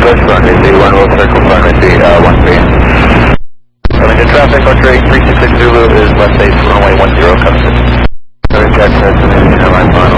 push, runway 31, will circle runway 13. Coming to traffic, Archer 8366 Zulu is left base runway 10, coming in. Jackson